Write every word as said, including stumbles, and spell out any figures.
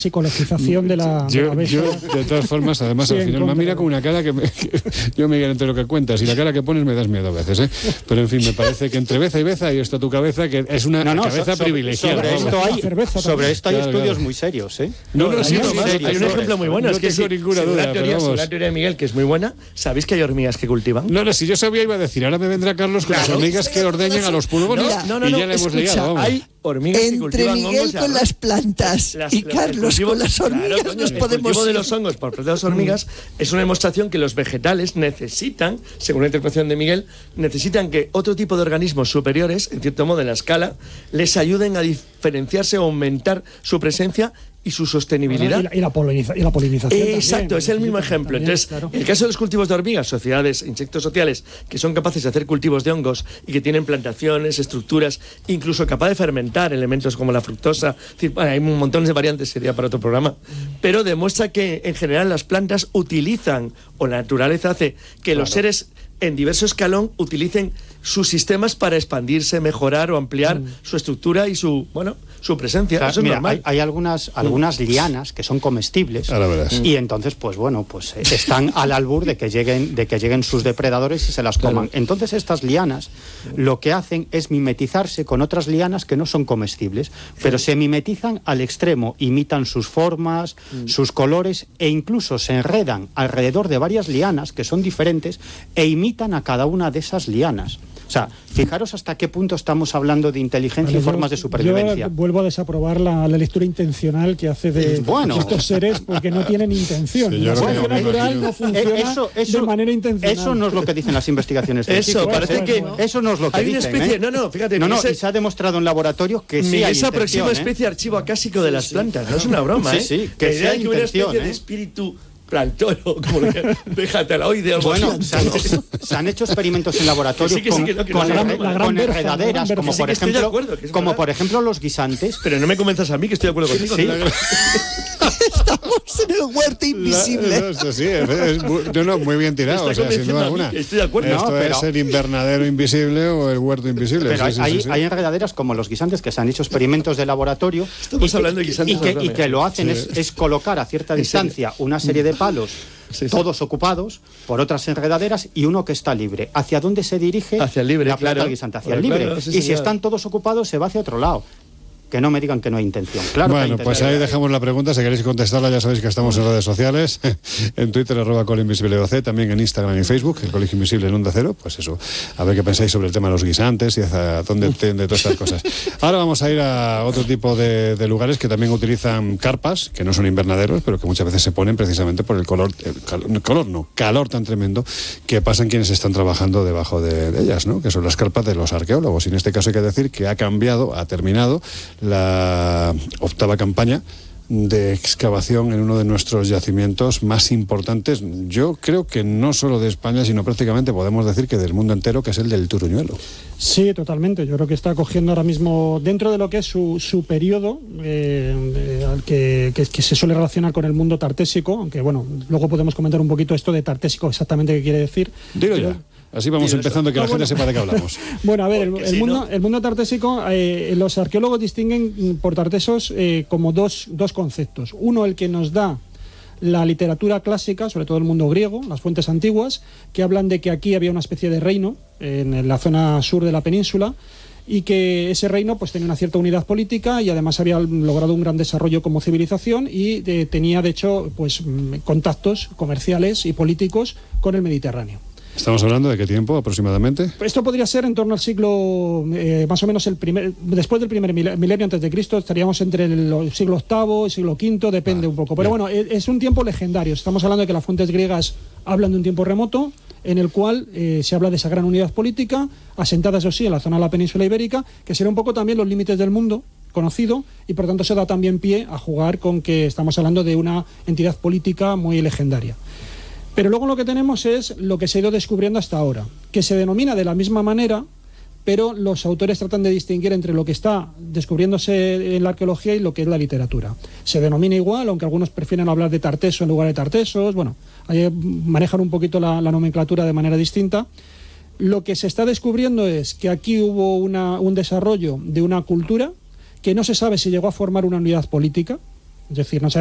psicologización de la, yo, de la bestia. Yo, de todas formas, además, sí, al final me mira con una cara que, me, que yo me guío entre lo que cuentas y la cara que pones me das miedo a veces, ¿eh? Pero en fin, me parece que entre beza y beza ahí está tu cabeza, que es una no, no, cabeza so, privilegiada. Sobre esto hay, sobre esto hay claro, estudios claro. muy serios, ¿eh? No, no, no sí, no, sí, hay un ejemplo muy bueno, no es que tengo si, ninguna si duda, una teoría, pero una teoría de Miguel que es muy buena, ¿sabéis que hay hormigas que cultivan? No, no, si yo sabía iba a decir, ahora me vendrá Carlos con claro. las hormigas que ordeñan a los pulgones no, no, no, y ya le hemos escucha, liado. Hay hormigas entre que cultivan Miguel hongos con las plantas las, y Carlos cultivo, con las hormigas claro, coño, nos el podemos cultivo ir. de los hongos por parte de las hormigas es una demostración que los vegetales necesitan, según la interpretación de Miguel, necesitan que otro tipo de organismos superiores, en cierto modo en la escala, les ayuden a diferenciarse o aumentar su presencia y su sostenibilidad. Bueno, y, la, y, la poliniza, y la polinización. Eh, exacto, es el mismo ejemplo. También, Entonces, claro. el caso de los cultivos de hormigas, sociedades, insectos sociales, que son capaces de hacer cultivos de hongos y que tienen plantaciones, estructuras, incluso capaz de fermentar elementos como la fructosa. Es decir, bueno, hay un montón de variantes, sería para otro programa. Pero demuestra que, en general, las plantas utilizan, o la naturaleza hace, que claro. los seres en diverso escalón utilicen sus sistemas para expandirse, mejorar o ampliar mm. su estructura y su, bueno, su presencia. Claro, eso es mira, normal. Hay, hay algunas, algunas lianas que son comestibles y entonces, pues bueno, pues eh, están al albur de que lleguen, de que lleguen sus depredadores y se las coman. Claro. Entonces estas lianas lo que hacen es mimetizarse con otras lianas que no son comestibles, pero se mimetizan al extremo, imitan sus formas, mm. sus colores e incluso se enredan alrededor de varias lianas que son diferentes e imitan a cada una de esas lianas. O sea, fijaros hasta qué punto estamos hablando de inteligencia vale, y formas yo, de supervivencia. Yo vuelvo a desaprobar la, la lectura intencional que hace de bueno. estos seres porque no tienen intención. Sí, la selección natural imagino. no funciona eso, eso, de manera intencional. Eso no es lo que dicen las investigaciones científicas. Eso, parece ¿eh? que... No. Eso no es lo que hay dicen. Una especie, ¿eh? No, no, fíjate. No, no, ese, y se ha demostrado en laboratorio que sí hay esa intención, próxima ¿eh? especie de archivo acásico de las plantas, no es una broma, sí, ¿eh? Sí, que la idea sí de que hubiera una especie ¿eh? de espíritu plantólogo, como que vegetaloide. Bueno, se han, se han hecho experimentos en laboratorio sí, con, sí, no, con, la, la con enredaderas, berza, como, por sí ejemplo, acuerdo, como por ejemplo los guisantes. Pero no me convenzas a mí que estoy de acuerdo contigo. Sí. Estamos en el huerto invisible. La, no, sí, es, es, no, no, muy bien tirado, o sea, sin duda alguna. Estoy de acuerdo. Esto no, pero, es el invernadero invisible o el huerto invisible. Pero sí, sí, hay, sí, sí. hay enredaderas como los guisantes que se han hecho experimentos de laboratorio Estamos y, hablando de guisantes y, que, y que lo hacen sí. es, es colocar a cierta distancia una serie de palos Sí, sí. todos ocupados por otras enredaderas y uno que está libre. ¿Hacia dónde se dirige hacia el libre, la planta claro. del guisante? Hacia claro, el libre. Claro, sí, y si señor. están todos ocupados, se va hacia otro lado. Que no me digan que no hay intención. Claro bueno, que hay intención. pues ahí dejamos la pregunta. Si queréis contestarla, ya sabéis que estamos en redes sociales. En Twitter, arroba Colegio Invisible O C, también en Instagram y Facebook, el Colegio Invisible en Onda Cero. Pues eso, a ver qué pensáis sobre el tema de los guisantes y hacia dónde tiende todas estas cosas. Ahora vamos a ir a otro tipo de, de lugares que también utilizan carpas, que no son invernaderos, pero que muchas veces se ponen precisamente por el color, el calor, color no, calor tan tremendo que pasan quienes están trabajando debajo de, de ellas, ¿no? Que son las carpas de los arqueólogos. Y en este caso hay que decir que ha cambiado, ha terminado la octava campaña de excavación en uno de nuestros yacimientos más importantes, yo creo que no solo de España, sino prácticamente podemos decir que del mundo entero, que es el del Turuñuelo. Sí, totalmente. Yo creo que está cogiendo ahora mismo, dentro de lo que es su, su periodo, eh, eh, al que, que, que se suele relacionar con el mundo tartésico, aunque bueno, luego podemos comentar un poquito esto de tartésico exactamente qué quiere decir. Dilo pero, ya. Así vamos empezando, que no, la gente bueno. sepa de qué hablamos. Bueno, a ver, el, el, si mundo, no... el mundo tartésico, eh, los arqueólogos distinguen por tartesos eh, como dos, dos conceptos. Uno, el que nos da la literatura clásica, sobre todo el mundo griego, las fuentes antiguas, que hablan de que aquí había una especie de reino en la zona sur de la península, y que ese reino pues tenía una cierta unidad política y además había logrado un gran desarrollo como civilización y eh, tenía, de hecho, pues contactos comerciales y políticos con el Mediterráneo. ¿Estamos hablando de qué tiempo aproximadamente? Esto podría ser en torno al siglo, eh, más o menos el primer, después del primer milenio antes de Cristo, estaríamos entre el siglo octavo y siglo quinto, depende ah, un poco. Pero bien. Bueno, es un tiempo legendario. Estamos hablando de que las fuentes griegas hablan de un tiempo remoto, en el cual eh, se habla de esa gran unidad política, asentada, eso sí, en la zona de la península ibérica, que será un poco también los límites del mundo conocido, y por tanto se da también pie a jugar con que estamos hablando de una entidad política muy legendaria. Pero luego lo que tenemos es lo que se ha ido descubriendo hasta ahora, que se denomina de la misma manera, pero los autores tratan de distinguir entre lo que está descubriéndose en la arqueología y lo que es la literatura. Se denomina igual, aunque algunos prefieren hablar de tarteso en lugar de tartesos, bueno, ahí manejan un poquito la, la nomenclatura de manera distinta. Lo que se está descubriendo es que aquí hubo una, un desarrollo de una cultura que no se sabe si llegó a formar una unidad política, Es decir, no